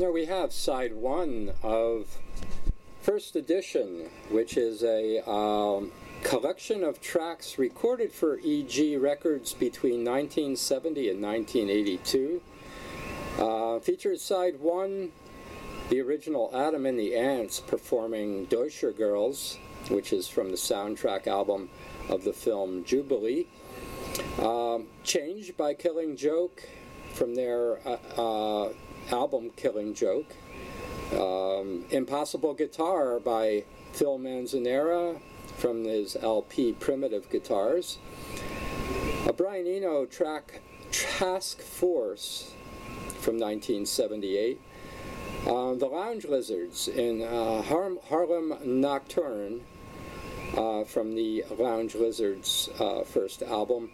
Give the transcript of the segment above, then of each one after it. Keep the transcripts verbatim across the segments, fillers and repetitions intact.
There we have side one of first edition, which is a um, collection of tracks recorded for E G Records between nineteen seventy and nineteen eighty-two. Uh, features side one, the original Adam and the Ants performing Deutscher Girls, which is from the soundtrack album of the film Jubilee. Um, Changed by Killing Joke from their uh, uh, album Killing Joke. Um, Impossible Guitar by Phil Manzanera from his L P Primitive Guitars. A Brian Eno track, Task Force, from nineteen seventy-eight. Uh, the Lounge Lizards in uh, Har- Harlem Nocturne uh, from the Lounge Lizards' uh, first album.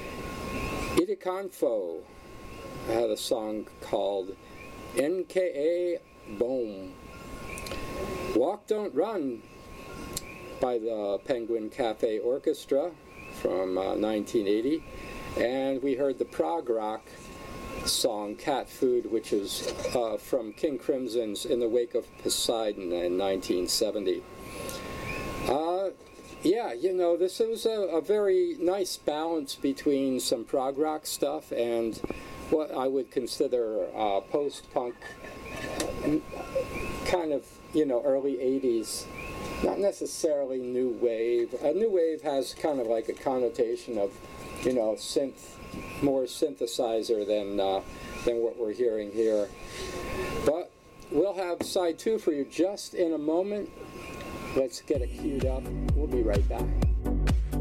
Itikanfo had a song called N K A Boom. Walk Don't Run by the Penguin Cafe Orchestra from uh, nineteen eighty. And we heard the prog rock song Cat Food, which is uh, from King Crimson's In the Wake of Poseidon in nineteen seventy. Uh, yeah, you know, this was a, a very nice balance between some prog rock stuff and what I would consider uh, post-punk, kind of, you know, early eighties, not necessarily new wave. Uh, new wave has kind of like a connotation of, you know, synth, more synthesizer than uh, than what we're hearing here. But we'll have side two for you just in a moment. Let's get it queued up. We'll be right back.